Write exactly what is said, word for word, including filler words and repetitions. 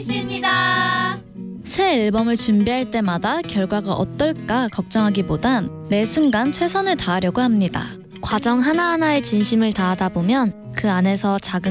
입니다. 새 앨범을 준비할 때마다 결과가 어떨까 걱정하기보단 매 순간 최선을 다하려고 합니다. 과정 하나하나에 진심을 다하다 보면 그 안에서 작은